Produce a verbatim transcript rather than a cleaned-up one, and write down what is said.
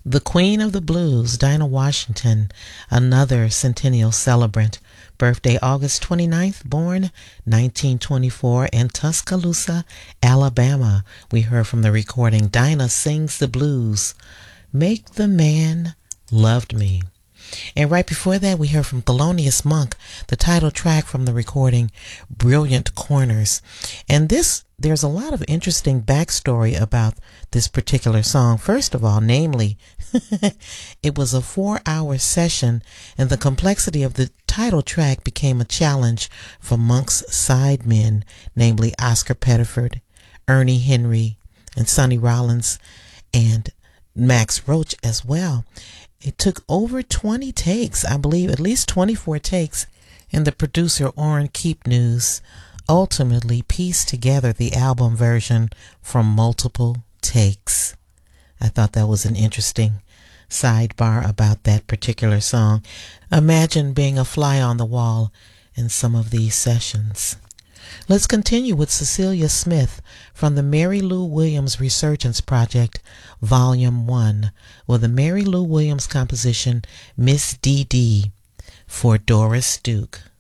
The Queen of the Blues, Dinah Washington, another centennial celebrant. Birthday August twenty-ninth, born nineteen twenty-four in Tuscaloosa, Alabama. We heard from the recording Dinah Sings the Blues, Make the Man Loved Me. And right before that, we heard from Thelonious Monk, the title track from the recording Brilliant Corners. And this, there's a lot of interesting backstory about this particular song. First of all, namely, it was a four-hour session, and the complexity of the title track became a challenge for Monk's sidemen, namely Oscar Pettiford, Ernie Henry, and Sonny Rollins, and Max Roach as well. It took over twenty takes, I believe, at least twenty-four takes, and the producer, Orrin Keepnews, ultimately pieced together the album version from multiple takes. I thought that was an interesting sidebar about that particular song. Imagine being a fly on the wall in some of these sessions. Let's continue with Cecilia Smith from the Mary Lou Williams Resurgence Project, Volume one, with the Mary Lou Williams composition, Miss Dee Dee, for Doris Duke.